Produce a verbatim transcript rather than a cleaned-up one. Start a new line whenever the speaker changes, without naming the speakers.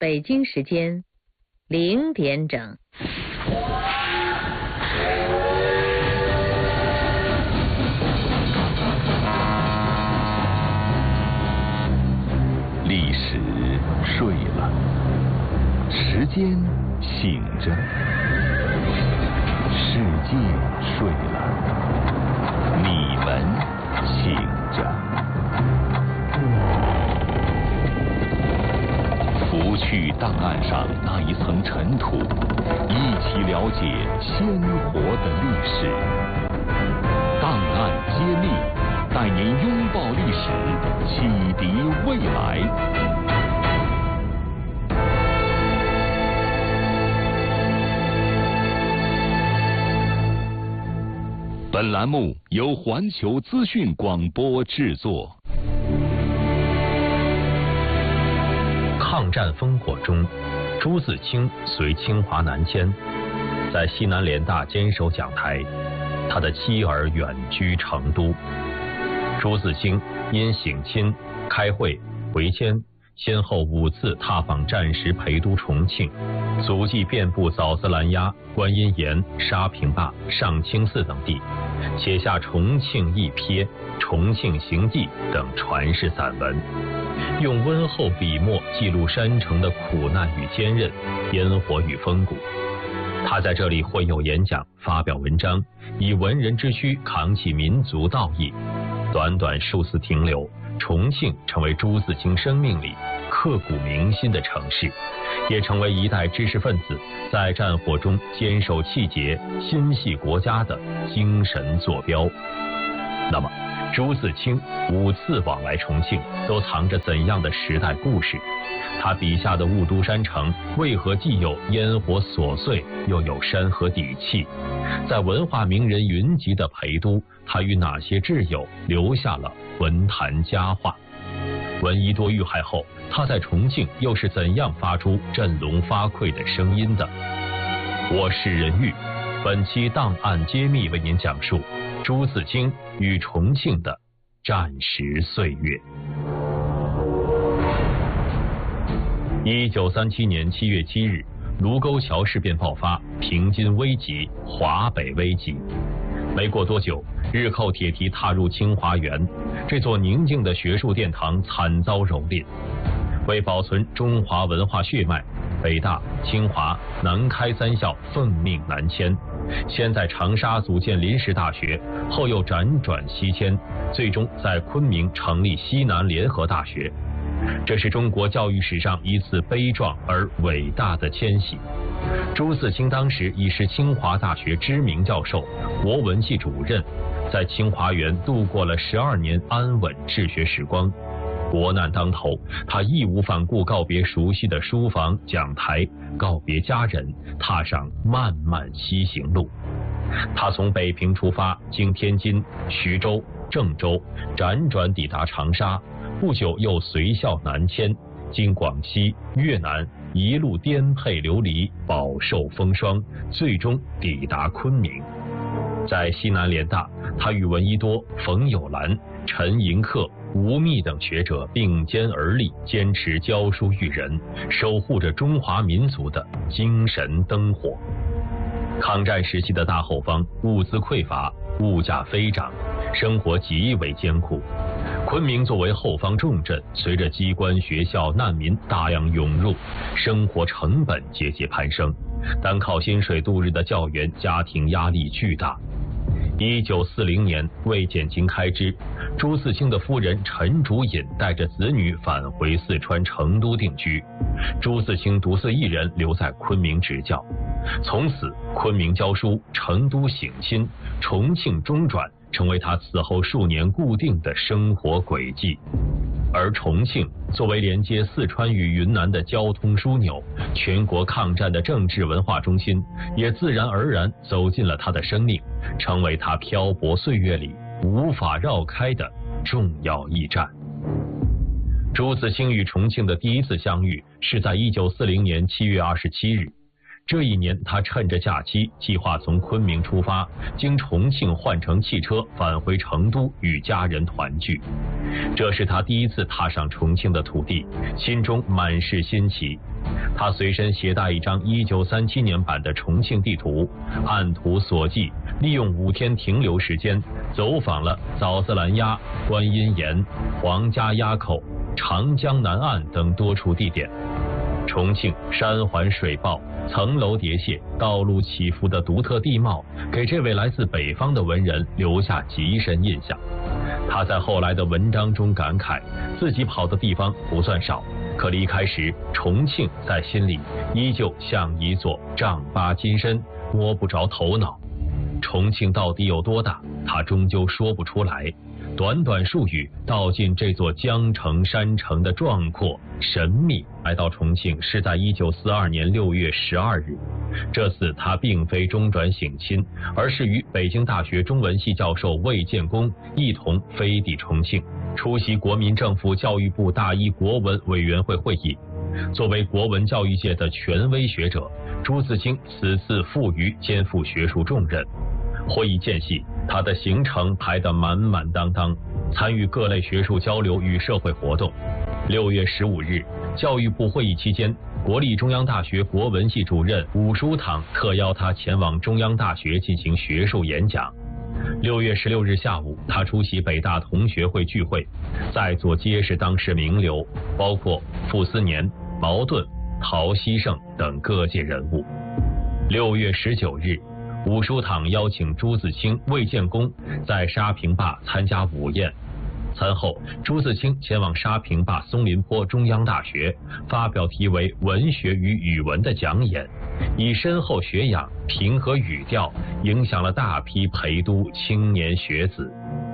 北京时间零点整。
历史睡了，时间醒着，世界睡了，你们醒着。拂去档案上那一层尘土，一起了解鲜活的历史。档案揭秘，带您拥抱历史，启迪未来。本栏目由环球资讯广播制作。
抗战烽火中，朱自清随清华南迁，在西南联大坚守讲台，他的妻儿远居成都。朱自清因省亲、开会、回迁，先后五次踏访战时陪都重庆，足迹遍布枣子拦押、观音岩、沙坪坝、上清寺等地，写下《重庆一瞥》《重庆行记》等传世散文，用温厚笔墨记录山城的苦难与坚韧、烟火与风骨。他在这里会有演讲、发表文章，以文人之躯扛起民族道义。短短数次停留，重庆成为朱自清生命里刻骨铭心的城市，也成为一代知识分子在战火中坚守气节、心系国家的精神坐标。那么，朱自清五次往来重庆，都藏着怎样的时代故事？他笔下的雾都山城，为何既有烟火琐碎，又有山河底气？在文化名人云集的陪都，他与哪些挚友留下了文坛佳话？闻一多遇害后，他在重庆又是怎样发出振聋发聩的声音的？我是任玉，本期档案揭秘为您讲述朱自清与重庆的战时岁月。一九三七年七月七日，卢沟桥事变爆发，平津危急，华北危急。没过多久，日寇铁蹄踏入清华园，这座宁静的学术殿堂惨遭蹂躏。为保存中华文化血脉，北大、清华、南开三校奉命南迁，先在长沙组建临时大学，后又辗转西迁，最终在昆明成立西南联合大学。这是中国教育史上一次悲壮而伟大的迁徙。朱自清当时已是清华大学知名教授、国文系主任，在清华园度过了十二年安稳治学时光。国难当头，他义无反顾告别熟悉的书房、讲台，告别家人，踏上漫漫西行路。他从北平出发，经天津、徐州、郑州，辗转抵达长沙，不久又随校南迁，经广西、越南，一路颠沛流离，饱受风霜，最终抵达昆明。在西南联大，他与闻一多、冯友兰、陈寅恪、吴宓等学者并肩而立，坚持教书育人，守护着中华民族的精神灯火。抗战时期的大后方，物资匮乏，物价飞涨，生活极为艰苦。昆明作为后方重镇，随着机关、学校、难民大量涌入，生活成本节节攀升，单靠薪水度日的教员家庭压力巨大。一九四零年，为减轻开支，朱自清的夫人陈竹隐带着子女返回四川成都定居，朱自清独自一人留在昆明执教。从此，昆明教书，成都省亲，重庆中转，成为他此后数年固定的生活轨迹。而重庆作为连接四川与云南的交通枢纽，全国抗战的政治文化中心，也自然而然走进了他的生命，成为他漂泊岁月里无法绕开的重要驿站。朱自清与重庆的第一次相遇是在一九四零年七月二十七日， 这一年，他趁着假期，计划从昆明出发，经重庆换乘汽车返回成都与家人团聚。这是他第一次踏上重庆的土地，心中满是新奇。他随身携带一张一九三七年版的重庆地图，按图索骥，利用五天停留时间，走访了枣子栏崖、观音岩、黄家垭口、长江南岸等多处地点。重庆山环水抱，层楼叠泻，道路起伏的独特地貌，给这位来自北方的文人留下极深印象。他在后来的文章中感慨，自己跑的地方不算少，可离开时，重庆在心里依旧像一座丈八金身，摸不着头脑。重庆到底有多大，他终究说不出来。短短数语道尽这座江城山城的壮阔神秘。来到重庆是在一九四二年六月十二日，这次他并非中转省亲，而是与北京大学中文系教授魏建功一同飞抵重庆，出席国民政府教育部大一国文委员会会议。作为国文教育界的权威学者，朱自清此次赴渝肩负学术重任。会议间隙，他的行程排得满满当当，参与各类学术交流与社会活动。六月十五日，教育部会议期间，国立中央大学国文系主任伍舒堂特邀他前往中央大学进行学术演讲。六月十六日下午，他出席北大同学会聚会，在座皆是当时名流，包括傅斯年、茅盾、陶希圣等各界人物。六月十九日，伍舒堂邀请朱自清、魏建功在沙坪坝参加午宴。餐后，朱自清前往沙坪坝松林坡中央大学，发表题为《文学与语文》的讲演，以深厚学养、平和语调，影响了大批陪都青年学子。